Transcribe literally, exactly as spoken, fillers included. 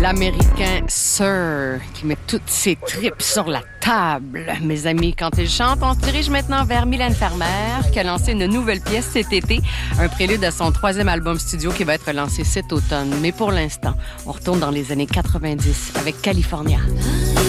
l'Américain Sir qui met toutes ses tripes sur la table. Mes amis, quand il chante, on se dirige maintenant vers Mylène Farmer qui a lancé une nouvelle pièce cet été, un prélude à son troisième album studio qui va être lancé cet automne. Mais pour l'instant, on retourne dans les années quatre-vingt-dix avec California.